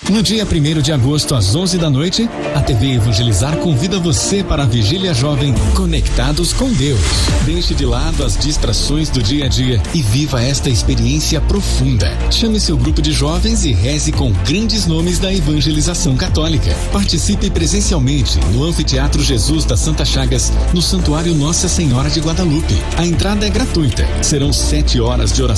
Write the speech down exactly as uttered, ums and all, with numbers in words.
No dia primeiro de agosto, às onze da noite, a T V Evangelizar convida você para a Vigília Jovem Conectados com Deus. Deixe de lado as distrações do dia a dia e viva esta experiência profunda. Chame seu grupo de jovens e reze com grandes nomes da evangelização católica. Participe presencialmente no Anfiteatro Jesus da Santa Chagas, no Santuário Nossa Senhora de Guadalupe. A entrada é gratuita. Serão sete horas de oração